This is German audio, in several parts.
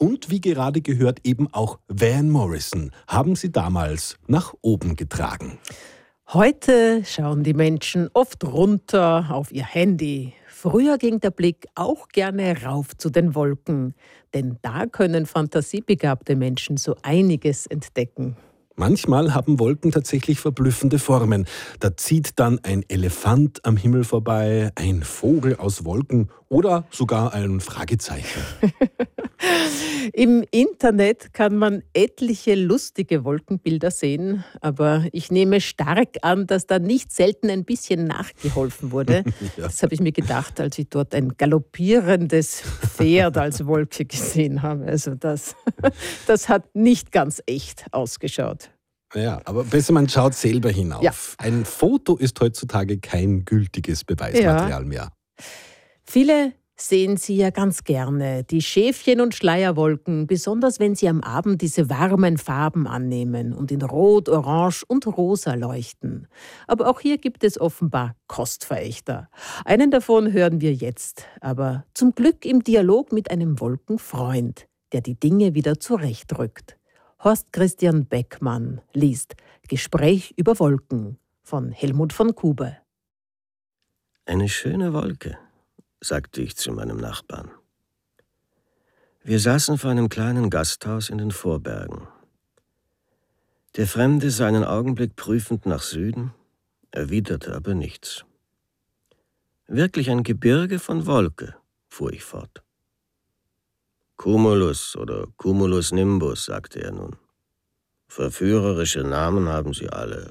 und wie gerade gehört eben auch Van Morrison haben sie damals nach oben getragen. Heute schauen die Menschen oft runter auf ihr Handy. Früher ging der Blick auch gerne rauf zu den Wolken, denn da können fantasiebegabte Menschen so einiges entdecken. Manchmal haben Wolken tatsächlich verblüffende Formen. Da zieht dann ein Elefant am Himmel vorbei, ein Vogel aus Wolken oder sogar ein Fragezeichen. Im Internet kann man etliche lustige Wolkenbilder sehen, aber ich nehme stark an, dass da nicht selten ein bisschen nachgeholfen wurde. Ja. Das habe ich mir gedacht, als ich dort ein galoppierendes Pferd als Wolke gesehen habe. Also das hat nicht ganz echt ausgeschaut. Ja, aber besser man schaut selber Ja, hinauf. Ein Foto ist heutzutage kein gültiges ja. Beweismaterial mehr. Viele sehen sie ja ganz gerne, die Schäfchen- und Schleierwolken, besonders wenn sie am Abend diese warmen Farben annehmen und in Rot, Orange und Rosa leuchten. Aber auch hier gibt es offenbar Kostverächter. Einen davon hören wir jetzt, aber zum Glück im Dialog mit einem Wolkenfreund, der die Dinge wieder zurechtrückt. Horst Christian Beckmann liest Gespräch über Wolken von Helmut von Kube. Eine schöne Wolke, sagte ich zu meinem Nachbarn. Wir saßen vor einem kleinen Gasthaus in den Vorbergen. Der Fremde sah einen Augenblick prüfend nach Süden, erwiderte aber nichts. Wirklich ein Gebirge von Wolke, fuhr ich fort. Cumulus oder Cumulus nimbus, sagte er nun. Verführerische Namen haben sie alle.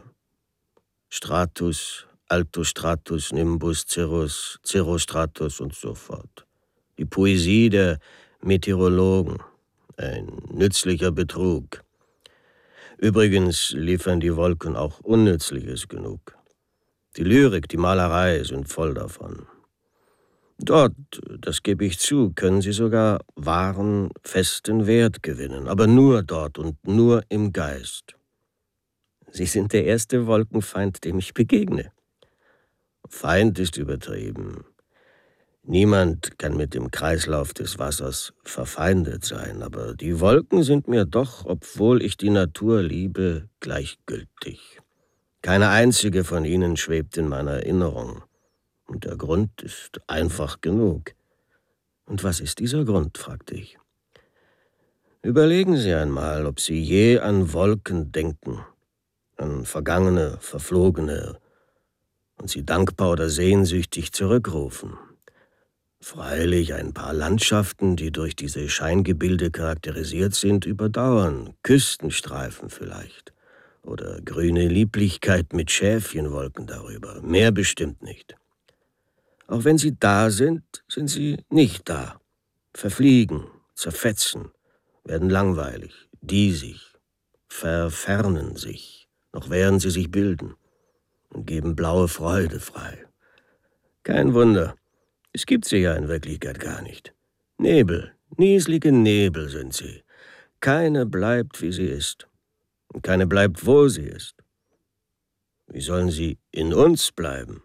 Stratus, Altostratus, Nimbus, Cirrus, Cirrostratus und so fort. Die Poesie der Meteorologen. Ein nützlicher Betrug. Übrigens liefern die Wolken auch Unnützliches genug. Die Lyrik, die Malerei sind voll davon. Dort, das gebe ich zu, können sie sogar wahren, festen Wert gewinnen, aber nur dort und nur im Geist. Sie sind der erste Wolkenfeind, dem ich begegne. Feind ist übertrieben. Niemand kann mit dem Kreislauf des Wassers verfeindet sein, aber die Wolken sind mir doch, obwohl ich die Natur liebe, gleichgültig. Keine einzige von ihnen schwebt in meiner Erinnerung. Und der Grund ist einfach genug. Und was ist dieser Grund, fragte ich. Überlegen Sie einmal, ob Sie je an Wolken denken, an vergangene, verflogene, und sie dankbar oder sehnsüchtig zurückrufen. Freilich ein paar Landschaften, die durch diese Scheingebilde charakterisiert sind, überdauern, Küstenstreifen vielleicht, oder grüne Lieblichkeit mit Schäfchenwolken darüber, mehr bestimmt nicht. Auch wenn sie da sind, sind sie nicht da, verfliegen, zerfetzen, werden langweilig, diesig, verfernen sich, noch während sie sich bilden, und geben blaue Freude frei. Kein Wunder, es gibt sie ja in Wirklichkeit gar nicht. Nebel, nieselige Nebel sind sie. Keine bleibt, wie sie ist. Und keine bleibt, wo sie ist. Wie sollen sie in uns bleiben?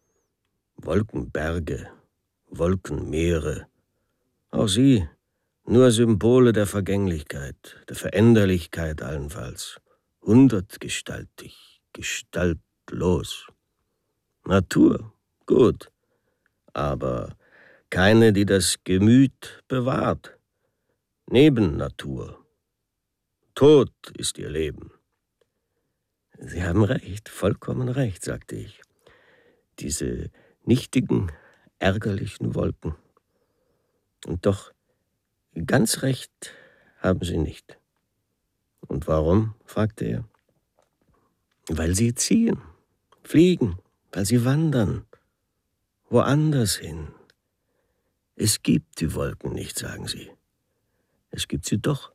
Wolkenberge, Wolkenmeere, auch sie nur Symbole der Vergänglichkeit, der Veränderlichkeit allenfalls, hundertgestaltig, gestaltlos. Natur, gut, aber keine, die das Gemüt bewahrt. Neben Natur. Tod ist ihr Leben. Sie haben recht, vollkommen recht, sagte ich. Diese nichtigen, ärgerlichen Wolken. Und doch, ganz recht haben Sie nicht. Und warum? Fragte er. Weil sie ziehen, fliegen, weil sie wandern, woanders hin. Es gibt die Wolken nicht, sagen Sie. Es gibt sie doch.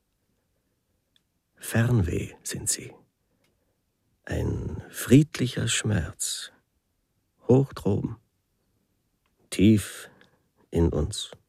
Fernweh sind sie. Ein friedlicher Schmerz. Hoch droben. Tief in uns.